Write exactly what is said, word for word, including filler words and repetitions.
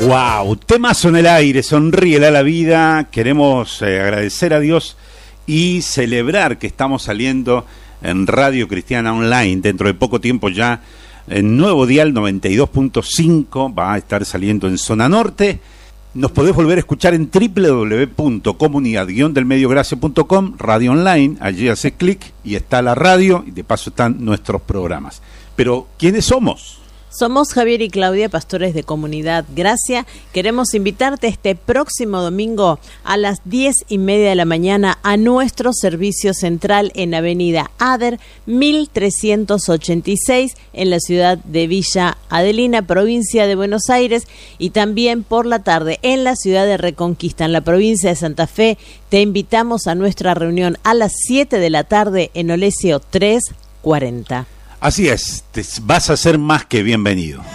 Wow, temazo en el aire, sonríele a la vida. Queremos eh, agradecer a Dios y celebrar que estamos saliendo en Radio Cristiana Online. Dentro de poco tiempo ya en Nuevo Dial noventa y dos punto cinco va a estar saliendo en Zona Norte. Nos podés volver a escuchar en doble u doble u doble u punto comunidad guion del medio gracia punto com, Radio Online. Allí hace clic y está la radio y de paso están nuestros programas. Pero ¿quiénes somos? Somos Javier y Claudia, pastores de Comunidad Gracia. Queremos invitarte este próximo domingo a las diez y media de la mañana a nuestro servicio central en Avenida Ader mil trescientos ochenta y seis en la ciudad de Villa Adelina, provincia de Buenos Aires, y también por la tarde en la ciudad de Reconquista, en la provincia de Santa Fe. Te invitamos a nuestra reunión a las siete de la tarde en Olesio trescientos cuarenta. Así es, te vas a ser más que bienvenido.